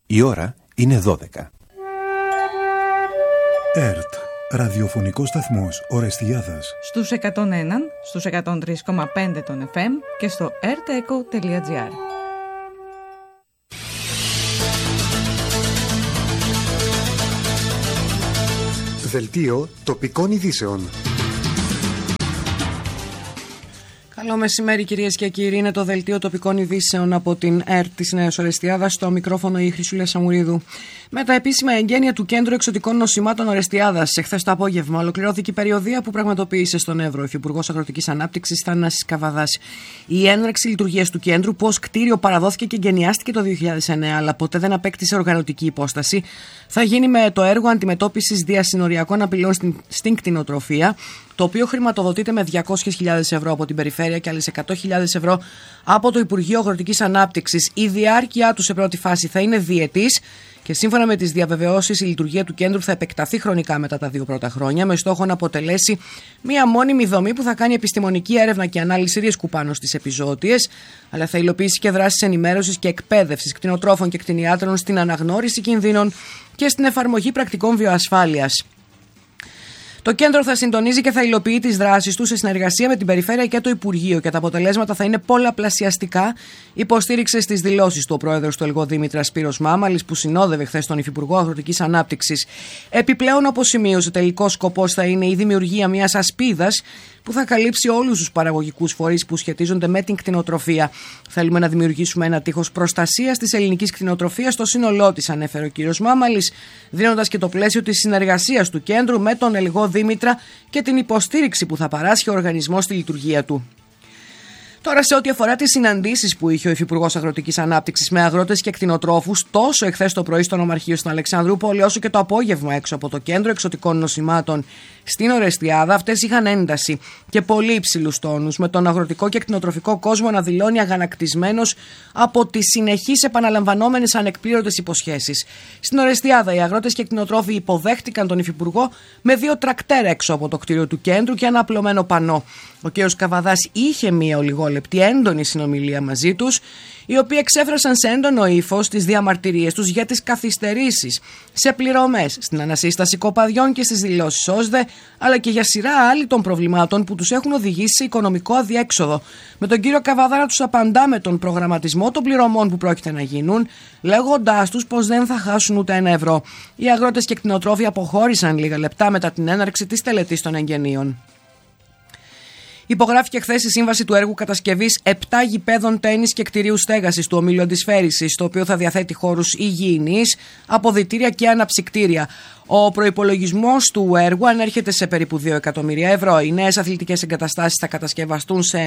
Η ώρα είναι 12. ΕΡΤ, ραδιοφωνικός σταθμός Ορεστιάδας. Στους 101, στους 103,5 των FM και στο rteco.gr. Δελτίο τοπικών ειδήσεων. Καλό μεσημέρι, κυρίες και κύριοι. Είναι το δελτίο τοπικών ειδήσεων από την ΕΡΤ της Νέας Ορεστιάδας. Στο μικρόφωνο η Χρυσούλα Σαμουρίδου. Με τα επίσημα εγγένεια του Κέντρου Εξωτικών Νοσημάτων Ορεστιάδας, εχθές το απόγευμα, ολοκληρώθηκε η περιοδεία που πραγματοποίησε στον Εύρο ο Υφυπουργός Αγροτικής Ανάπτυξης Θανάσης Καβαδάς. Η έναρξη λειτουργίας του κέντρου, που ως κτίριο παραδόθηκε και εγκαινιάστηκε το 2009, αλλά ποτέ δεν απέκτησε οργανωτική υπόσταση, θα γίνει με το έργο αντιμετώπισης διασυνοριακών απειλών στην κτηνοτροφία, το οποίο χρηματοδοτείται με 200.000 ευρώ από την Περιφέρεια και άλλες 100.000 ευρώ από το Υπουργείο Αγροτικής Ανάπτυξης. Η διάρκεια του σε πρώτη φάση θα είναι διετής και σύμφωνα με τις διαβεβαιώσεις η λειτουργία του κέντρου θα επεκταθεί χρονικά μετά τα 2 πρώτα χρόνια, με στόχο να αποτελέσει μία μόνιμη δομή που θα κάνει επιστημονική έρευνα και ανάλυση ρίσκου πάνω στις επιζώοτιες, αλλά θα υλοποιήσει και δράσεις ενημέρωσης και εκπαίδευσης κτηνοτρόφων και κτηνιάτρων στην αναγνώριση κινδύνων και στην εφαρμογή πρακτικών βιοασφάλειας. Το κέντρο θα συντονίζει και θα υλοποιεί τις δράσεις του σε συνεργασία με την Περιφέρεια και το Υπουργείο και τα αποτελέσματα θα είναι πολλαπλασιαστικά, υποστήριξε στις δηλώσεις του ο πρόεδρος του ΕΛΓΟ Δήμητρα Σπύρος Μάμαλης, που συνόδευε χθες τον Υφυπουργό Αγροτικής Ανάπτυξης. Επιπλέον, όπως σημείωσε, τελικός σκοπός θα είναι η δημιουργία μιας ασπίδας που θα καλύψει όλους τους παραγωγικούς φορείς που σχετίζονται με την κτηνοτροφία. Θέλουμε να δημιουργήσουμε ένα τείχος προστασίας της ελληνικής κτηνοτροφίας στο σύνολό της, ανέφερε ο κ. Μάμαλης, δίνοντας και το πλαίσιο της συνεργασίας του κέντρου με τον ΕΛΓΟ Δήμητρα και την υποστήριξη που θα παράσχει ο οργανισμός στη λειτουργία του. Τώρα, σε ό,τι αφορά τις συναντήσεις που είχε ο Υφυπουργός Αγροτικής Ανάπτυξης με αγρότες και κτηνοτρόφους, τόσο εχθές το πρωί στο νομαρχείο στην Αλεξανδρούπολη, όσο και το απόγευμα έξω από το Κέντρο Εξωτικών Νοσημάτων στην Ορεστιάδα, αυτές είχαν ένταση και πολύ υψηλούς τόνους, με τον αγροτικό και κτηνοτροφικό κόσμο να δηλώνει αγανακτισμένος από τις συνεχείς επαναλαμβανόμενες ανεκπλήρωτες υποσχέσεις. Στην Ορεστιάδα, οι αγρότες και κτηνοτρόφοι υποδέχτηκαν τον Υφυπουργό με 2 τρακτέρ έξω από το κτίριο του κέντρου και ένα απλωμένο πανό. Ο κ. Καβαδάς είχε μία ολιγόλεπτη έντονη συνομιλία μαζί τους, οι οποίοι εξέφρασαν σε έντονο ύφος τις διαμαρτυρίες τους για τις καθυστερήσεις σε πληρωμές, στην ανασύσταση κοπαδιών και στις δηλώσεις ΩΣΔΕ, αλλά και για σειρά άλλη των προβλημάτων που τους έχουν οδηγήσει σε οικονομικό αδιέξοδο. Με τον κύριο Καβαδά να τους απαντά με τον προγραμματισμό των πληρωμών που πρόκειται να γίνουν, λέγοντάς τους πως δεν θα χάσουν ούτε 1 ευρώ. Οι αγρότες και κτηνοτρόφοι αποχώρησαν λίγα λεπτά μετά την έναρξη της τελετής των εγγενείων. Υπογράφηκε χθες η σύμβαση του έργου κατασκευής 7 γηπέδων τένις και κτηρίου στέγασης του ομίλου Αντισφαίρησης, το οποίο θα διαθέτει χώρους υγιεινής, αποδυτήρια και αναψυκτήρια. Ο προϋπολογισμός του έργου ανέρχεται σε περίπου 2 εκατομμύρια ευρώ. Οι νέες αθλητικές εγκαταστάσεις θα κατασκευαστούν σε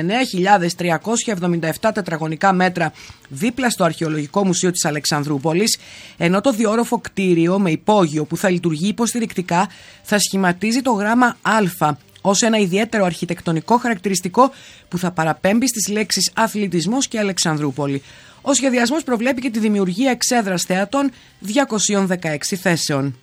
9.377 τετραγωνικά μέτρα δίπλα στο Αρχαιολογικό Μουσείο της Αλεξανδρούπολης, ενώ το διόροφο κτίριο με υπόγειο που θα λειτουργεί υποστηρικτικά θα σχηματίζει το γράμμα Α, ως ένα ιδιαίτερο αρχιτεκτονικό χαρακτηριστικό που θα παραπέμπει στις λέξεις αθλητισμός και Αλεξανδρούπολη. Ο σχεδιασμός προβλέπει και τη δημιουργία εξέδρας θεατών 216 θέσεων.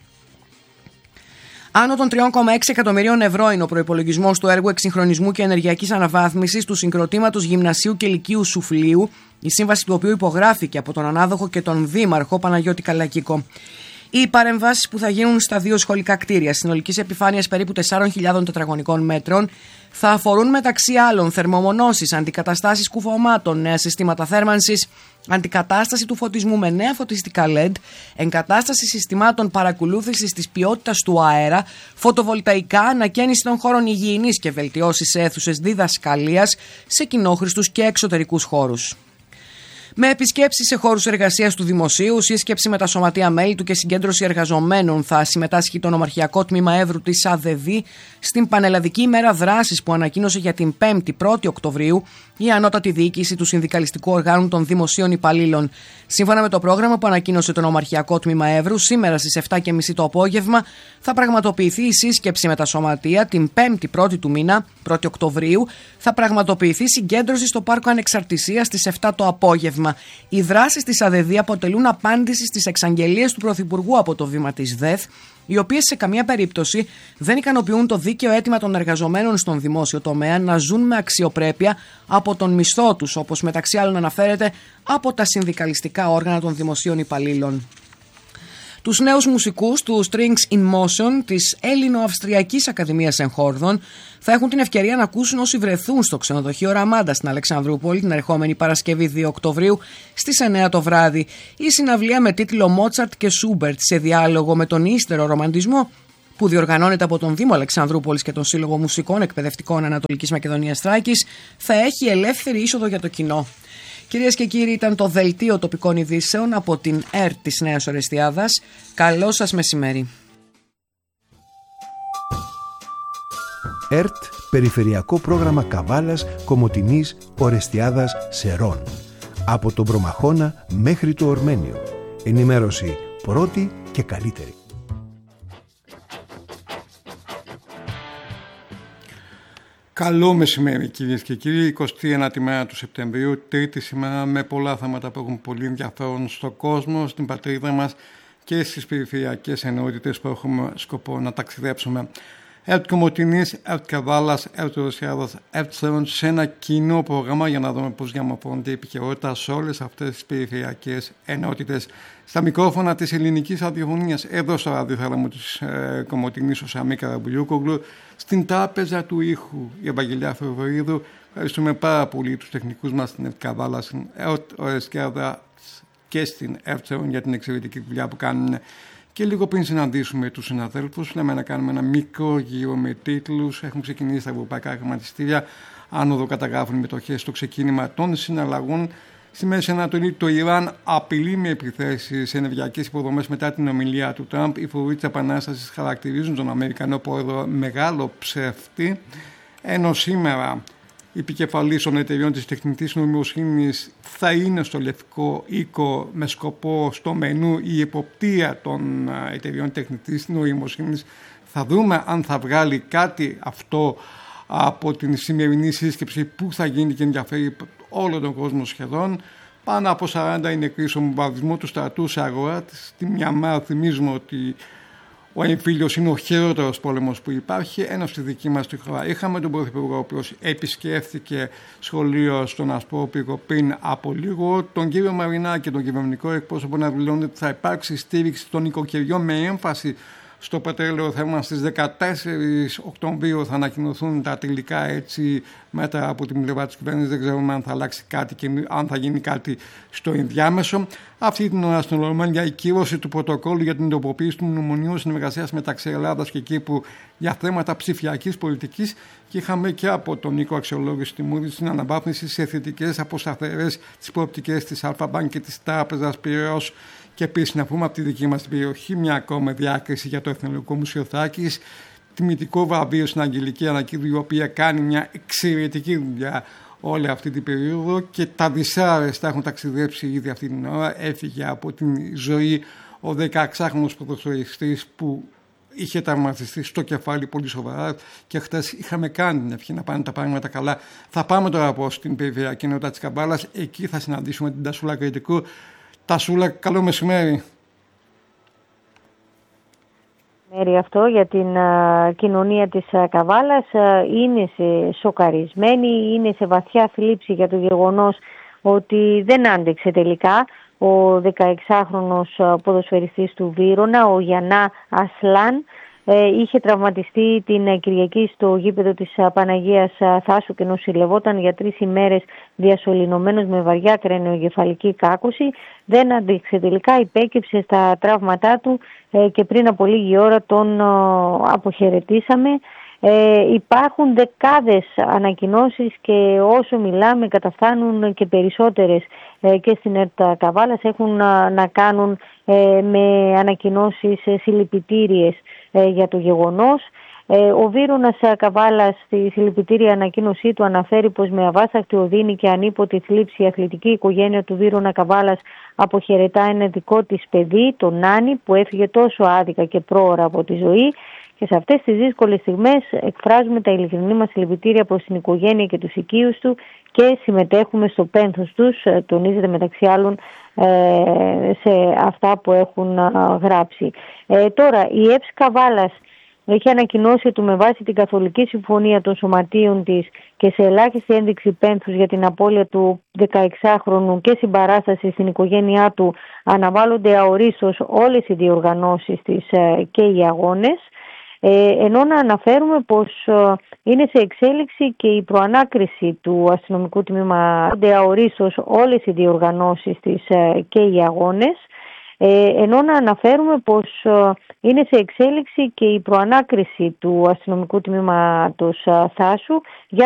Άνω των 3,6 εκατομμυρίων ευρώ είναι ο προϋπολογισμός του έργου εξυγχρονισμού και ενεργειακής αναβάθμισης του συγκροτήματος Γυμνασίου και Λυκείου Σουφλίου, η σύμβαση του οποίου υπογράφηκε από τον ανάδοχο και τον δήμαρχο Παναγιώτη Καλακίκο. Οι παρεμβάσεις που θα γίνουν στα 2 σχολικά κτίρια συνολικής επιφάνειας περίπου 4.000 τετραγωνικών μέτρων θα αφορούν μεταξύ άλλων θερμομονώσεις, αντικαταστάσεις κουφωμάτων, νέα συστήματα θέρμανσης, αντικατάσταση του φωτισμού με νέα φωτιστικά LED, εγκατάσταση συστημάτων παρακολούθησης της ποιότητας του αέρα, φωτοβολταϊκά, ανακαίνιση των χώρων υγιεινής και βελτιώσεις σε αίθουσες διδασκαλίας, σε κοινόχρηστους και εξωτερικούς χώρους. Με επισκέψεις σε χώρους εργασίας του Δημοσίου, σύσκεψη με τα σωματεία μέλη του και συγκέντρωση εργαζομένων θα συμμετάσχει το Νομαρχιακό Τμήμα Εύρου της ΑΔΔ στην Πανελλαδική ημέρα δράσης που ανακοίνωσε για την 5η 1η Οκτωβρίου η Ανώτατη Διοίκηση του Συνδικαλιστικού Οργάνου των Δημοσίων Υπαλλήλων. Σύμφωνα με το πρόγραμμα που ανακοίνωσε το Νομαρχιακό Τμήμα Εύρου, σήμερα στις 7.30 το απόγευμα θα πραγματοποιηθεί η σύσκεψη με τα σωματεία. Την 5η 1η του μήνα, 1η Οκτωβρίου, θα πραγματοποιηθεί συγκέντρωση στο Πάρκο Ανεξαρτησίας στις 7 το απόγευμα. Οι δράσεις της ΑΔΔ αποτελούν απάντηση στις εξαγγελίες του Πρωθυπουργού από το βήμα της ΔΕΘ, οι οποίες σε καμία περίπτωση δεν ικανοποιούν το δίκαιο αίτημα των εργαζομένων στον δημόσιο τομέα να ζουν με αξιοπρέπεια από τον μισθό τους, όπως μεταξύ άλλων αναφέρεται από τα συνδικαλιστικά όργανα των δημοσίων υπαλλήλων. Τους νέους μουσικούς του Strings in Motion της Έλληνο-Αυστριακής Ακαδημίας Εγχόρδων θα έχουν την ευκαιρία να ακούσουν όσοι βρεθούν στο ξενοδοχείο Ραμάντα στην Αλεξανδρούπολη την ερχόμενη Παρασκευή 2 Οκτωβρίου στις 9 το βράδυ. Η συναυλία με τίτλο Μότσαρτ και Σούμπερτ σε διάλογο με τον ύστερο ρομαντισμό, που διοργανώνεται από τον Δήμο Αλεξανδρούπολης και τον Σύλλογο Μουσικών Εκπαιδευτικών Ανατολικής Μακεδονίας Θράκης, θα έχει ελεύθερη είσοδο για το κοινό. Κυρίες και κύριοι, ήταν το Δελτίο Τοπικών Ειδήσεων από την ΕΡΤ της Νέας Ορεστιάδας. Καλό σας μεσημέρι. ΕΡΤ, Περιφερειακό Πρόγραμμα Καβάλας, Κομοτηνής, Ορεστιάδας, Σερών. Από τον Προμαχώνα μέχρι το Ορμένιο. Ενημέρωση πρώτη και καλύτερη. Καλό μεσημέρι κυρίες και κύριοι, 29η μέρα του Σεπτεμβρίου, τρίτη σήμερα με πολλά θέματα που έχουν πολύ ενδιαφέρον στον κόσμο, στην πατρίδα μας και στις περιφερειακές ενότητες που έχουμε σκοπό να ταξιδέψουμε. ΕΡΤ Κομοτηνής, ΕΡΤ Καβάλας, ΕΡΤ Ορεστιάδας, ΕΡΤ Σερών σε ένα κοινό πρόγραμμα για να δούμε πώς διαμορφώνεται η επικαιρότητα σε όλες αυτές τις περιφερειακές ενότητες. Στα μικρόφωνα της ελληνικής ραδιοφωνίας, εδώ στο ραδιόθαλαμο της Κομοτηνής, ο Σαμί Καραμπουλιούκογλου, στην τράπεζα του ήχου, η Ευαγγελιά Φεβρουαρίδου. Ευχαριστούμε πάρα πολύ τους τεχνικούς μας στην ΕΡΤ Καβάλα, στην ΕΡΤ Ορεστιάδα και στην ΕΡΤ Σερών για την εξαιρετική δουλειά που κάνουν. Και λίγο πριν συναντήσουμε τους συναδέλφους, λέμε να κάνουμε ένα μικρό γύρο με τίτλους. Έχουν ξεκινήσει τα ευρωπαϊκά χρηματιστήρια. Άνοδο καταγράφουν μετοχές στο ξεκίνημα των συναλλαγών. Στη Μέση Ανατολή, το Ιράν απειλεί με επιθέσεις σε ενεργειακές υποδομές μετά την ομιλία του Τραμπ. Οι φοβοί της επανάστασης χαρακτηρίζουν τον Αμερικανό πρόεδρο μεγάλο ψεύτη. Ενώ σήμερα η επικεφαλής των εταιριών της τεχνητής νοημοσύνης θα είναι στο Λευκό Οίκο με σκοπό στο μενού η εποπτεία των εταιριών τεχνητής νοημοσύνης. Θα δούμε αν θα βγάλει κάτι αυτό από την σημερινή σύσκεψη που θα γίνει και ενδιαφέρει όλο τον κόσμο σχεδόν. Πάνω από 40 είναι νεκροί στο βομβαρδισμό του στρατού σε αγορά. Στη Μιανμάρ θυμίζουμε ότι ο εμφύλιος είναι ο χειρότερος πόλεμος που υπάρχει, ενώ στη δική μας τη χώρα είχαμε τον Πρωθυπουργό, ο οποίος επισκέφθηκε σχολείο στον Ασπρόπυργο πριν από λίγο, τον κύριο Μαρινάκη και τον κυβερνητικό εκπρόσωπο να δηλώνουν ότι θα υπάρξει στήριξη των οικοκυριών με έμφαση στο πετρέλαιο θέμα. Στις 14 Οκτωβρίου θα ανακοινωθούν τα τελικά έτσι μέτρα από την πλευρά της κυβέρνησης. Δεν ξέρουμε αν θα αλλάξει κάτι και αν θα γίνει κάτι στο ενδιάμεσο. Αυτή την ώρα στην Ολομέλεια η κύρωση του πρωτοκόλλου για την εντοποποίηση του μνημονίου συνεργασίας μεταξύ Ελλάδας και Κύπρου για θέματα ψηφιακής πολιτικής, και είχαμε και από τον Νίκο Αξιολόγηση Τιμούρη την αναβάθμιση σε θετικές αποσταθερές τις προοπτικές της ΑΛΦΑ και της Τράπεζας Πειραιώς. Και επίσης να πούμε από τη δική μας την περιοχή μια ακόμα διάκριση για το Εθνολογικό Μουσείο Θράκης, τιμητικό βραβείο στην Αγγελική Ανακίδου, η οποία κάνει μια εξαιρετική δουλειά όλη αυτή την περίοδο, και τα δυσάρεστα έχουν ταξιδέψει ήδη αυτή την ώρα. Έφυγε από την ζωή ο 16χρονος ποδοσφαιριστής που είχε τραυματιστεί στο κεφάλι πολύ σοβαρά, και χτες είχαμε κάνει την ευχή να πάνε τα πράγματα καλά. Θα πάμε τώρα από στην περιφερειακή ενότητα της Καβάλας, εκεί θα συναντήσουμε την Τασούλα Κρητικού. Τασούλα, καλό μεσημέρι. Αυτό για την κοινωνία της Καβάλας είναι σοκαρισμένη, είναι σε βαθιά θλίψη για το γεγονός ότι δεν άντεξε τελικά ο 16χρονος ποδοσφαιριστής του Βύρωνα, ο Γιαννά Ασλάν. Είχε τραυματιστεί την Κυριακή στο γήπεδο της Παναγίας Θάσου και νοσηλευόταν για 3 ημέρες διασωληνωμένος με βαριά κρανιογκεφαλική κάκωση. Δεν άντεξε τελικά, υπέκυψε στα τραύματά του και πριν από λίγη ώρα τον αποχαιρετήσαμε. Υπάρχουν δεκάδες ανακοινώσεις και όσο μιλάμε καταφθάνουν και περισσότερες και στην ΕΡΤ Καβάλας. Έχουν να κάνουν με ανακοινώσεις συλληπιτήριες για το γεγονός. Ο Βύρωνας Καβάλας στη συλληπιτήρια ανακοίνωσή του αναφέρει πως με αβάσταχτη οδύνη και ανίποτη θλίψη η αθλητική οικογένεια του Βύρωνα Καβάλας αποχαιρετά ένα δικό της παιδί, τον Νάνη, που έφυγε τόσο άδικα και πρόωρα από τη ζωή. Και σε αυτές τις δύσκολες στιγμές εκφράζουμε τα ειλικρινή μας συλληπιτήρια προς την οικογένεια και τους οικείους του και συμμετέχουμε στο πένθος τους, τονίζεται μεταξύ άλλων σε αυτά που έχουν γράψει. Τώρα, η ΕΠΣ Καβάλας έχει ανακοινώσει ότι με βάση την Καθολική Συμφωνία των Σωματείων της και σε ελάχιστη ένδειξη πένθους για την απώλεια του 16χρονου και συμπαράσταση στην οικογένειά του, αναβάλλονται αορίστως όλες οι διοργανώσεις της και οι αγώνες. Ενώ να αναφέρουμε πως είναι σε εξέλιξη και η προανάκριση του αστυνομικού τμήματος, αορίστως όλες οι διοργανώσεις της και οι αγώνες. Ενώ να αναφέρουμε πως είναι σε εξέλιξη και η προανάκριση του αστυνομικού τμήματος Θάσου για